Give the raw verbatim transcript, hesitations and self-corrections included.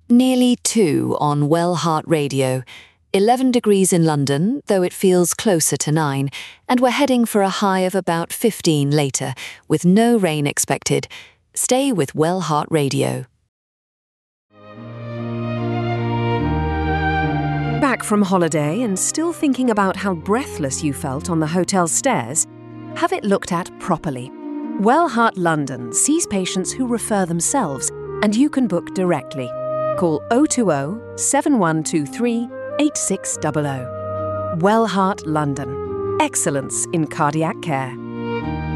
Nearly two on Well Heart Radio. eleven degrees in London, though it feels closer to nine, and we're heading for a high of about fifteen later, with no rain expected. Stay with Well Heart Radio. Back from holiday and still thinking about how breathless you felt on the hotel stairs? Have it looked at properly. Well Heart London sees patients who refer themselves, and you can book directly. Call oh two oh, seven one two three, eight six zero zero. Well Heart London. Excellence in cardiac care.